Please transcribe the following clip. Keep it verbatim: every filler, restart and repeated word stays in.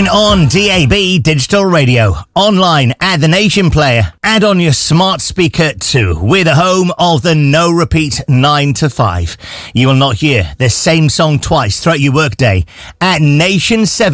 Tune on D A B Digital Radio, online at The Nation Player, and on your smart speaker too. We're the home of the no repeat nine to five. You will not hear the same song twice throughout your workday at Nation seven.